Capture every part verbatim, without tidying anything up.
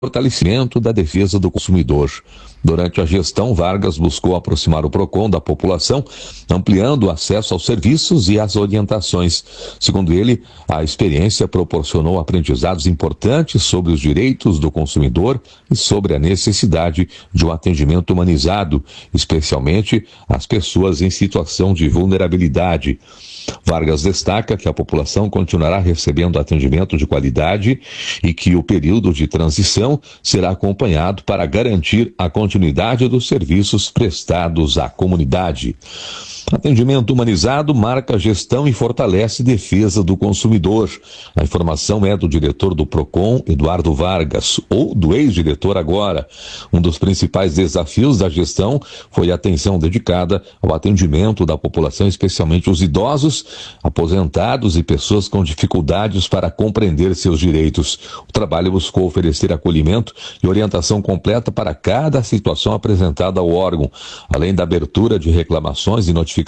fortalecimento da defesa do consumidor. Durante a gestão, Vargas buscou aproximar o PROCON da população, ampliando o acesso aos serviços e às orientações. Segundo ele, a experiência proporcionou aprendizados importantes sobre os direitos do consumidor e sobre a necessidade de um atendimento humanizado, especialmente às pessoas em situação de vulnerabilidade. Vargas destaca que a população continuará recebendo atendimento de qualidade e que o período de transição será acompanhado para garantir a continuidade dos serviços prestados à comunidade. Atendimento humanizado marca a gestão e fortalece a defesa do consumidor. A informação é do diretor do PROCON, Eduardo Vargas, ou do ex-diretor agora. Um dos principais desafios da gestão foi a atenção dedicada ao atendimento da população, especialmente os idosos, aposentados e pessoas com dificuldades para compreender seus direitos. O trabalho buscou oferecer acolhimento e orientação completa para cada situação apresentada ao órgão. Além da abertura de reclamações e notificações,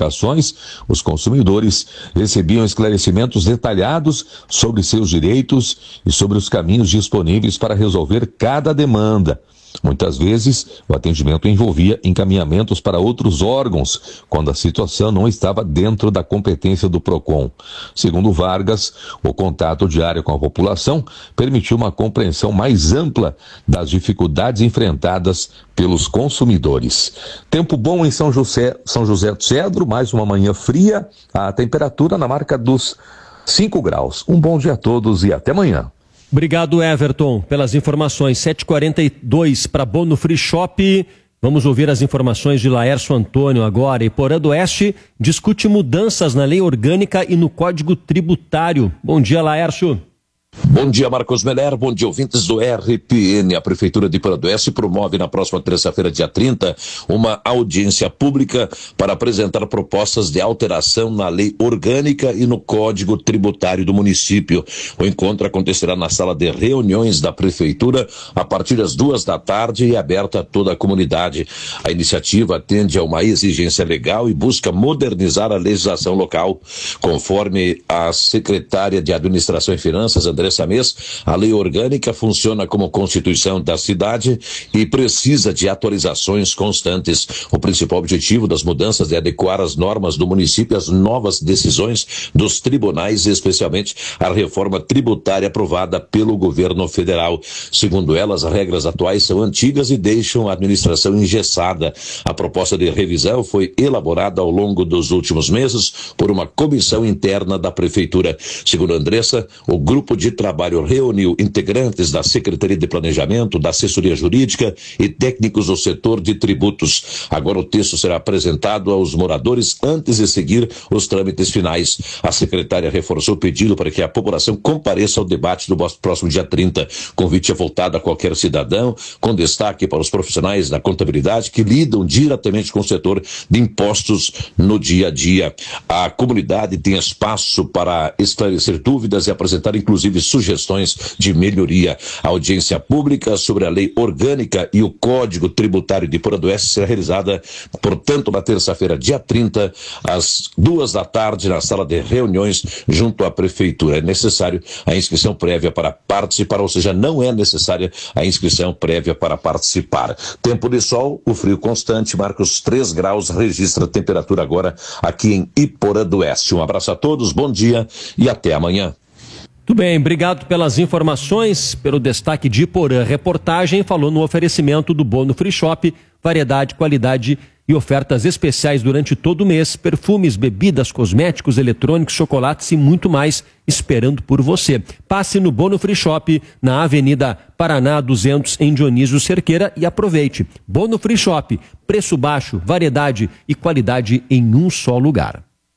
os consumidores recebiam esclarecimentos detalhados sobre seus direitos e sobre os caminhos disponíveis para resolver cada demanda. Muitas vezes, o atendimento envolvia encaminhamentos para outros órgãos, quando a situação não estava dentro da competência do PROCON. Segundo Vargas, o contato diário com a população permitiu uma compreensão mais ampla das dificuldades enfrentadas pelos consumidores. Tempo bom em São José, São José do Cedro, mais uma manhã fria, a temperatura na marca dos cinco graus. Um bom dia a todos e até amanhã. Obrigado, Everton, pelas informações. sete e quarenta e dois para Bono Free Shop. Vamos ouvir as informações de Laércio Antônio agora. Iporã do Oeste discute mudanças na lei orgânica e no Código Tributário. Bom dia, Laércio. Bom dia, Marcos Meller. Bom dia, ouvintes do R P N. A Prefeitura de Iporã do Oeste promove na próxima terça-feira, dia trinta, uma audiência pública para apresentar propostas de alteração na lei orgânica e no Código Tributário do município. O encontro acontecerá na sala de reuniões da Prefeitura a partir das duas da tarde e aberta a toda a comunidade. A iniciativa atende a uma exigência legal e busca modernizar a legislação local. Conforme a secretária de Administração e Finanças, Andressa Mês, a lei orgânica funciona como Constituição da cidade e precisa de atualizações constantes. O principal objetivo das mudanças é adequar as normas do município às novas decisões dos tribunais, especialmente a reforma tributária aprovada pelo governo federal. Segundo ela, as regras atuais são antigas e deixam a administração engessada. A proposta de revisão foi elaborada ao longo dos últimos meses por uma comissão interna da Prefeitura. Segundo Andressa, o grupo de trabalho reuniu integrantes da Secretaria de Planejamento, da Assessoria Jurídica e técnicos do setor de tributos. Agora o texto será apresentado aos moradores antes de seguir os trâmites finais. A secretária reforçou o pedido para que a população compareça ao debate do próximo dia trinta. Convite é voltado a qualquer cidadão, com destaque para os profissionais da contabilidade que lidam diretamente com o setor de impostos no dia a dia. A comunidade tem espaço para esclarecer dúvidas e apresentar, inclusive, sugestões de melhoria. A audiência pública sobre a lei orgânica e o Código Tributário de Iporã do Oeste será realizada, portanto, na terça-feira, dia trinta, às duas da tarde, na sala de reuniões, junto à Prefeitura. É necessário a inscrição prévia para participar, ou seja, não é necessária a inscrição prévia para participar. Tempo de sol, o frio constante, marca os três graus, registra a temperatura agora aqui em Iporã do Oeste. Um abraço a todos, bom dia e até amanhã. Muito bem, obrigado pelas informações, pelo destaque de Iporã. Reportagem falou no oferecimento do Bono Free Shop, variedade, qualidade e ofertas especiais durante todo o mês, perfumes, bebidas, cosméticos, eletrônicos, chocolates e muito mais esperando por você. Passe no Bono Free Shop, na Avenida Paraná duzentos, em Dionísio Cerqueira, e aproveite. Bono Free Shop, preço baixo, variedade e qualidade em um só lugar.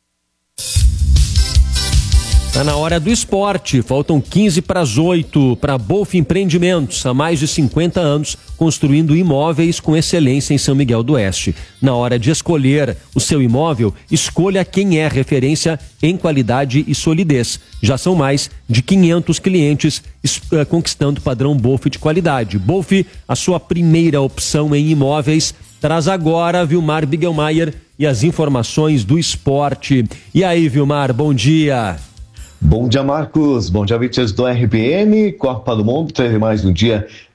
Está na hora do esporte, faltam quinze para as oito para a Bolf Empreendimentos, há mais de cinquenta anos, construindo imóveis com excelência em São Miguel do Oeste. Na hora de escolher o seu imóvel, escolha quem é referência em qualidade e solidez. Já são mais de quinhentos clientes uh, conquistando o padrão Bolf de qualidade. Bolf, a sua primeira opção em imóveis, traz agora Vilmar Bigelmaier e as informações do esporte. E aí, Vilmar, bom dia. Bom dia, Marcos. Bom dia, ouvintes do R P N. Copa do Mundo teve mais um dia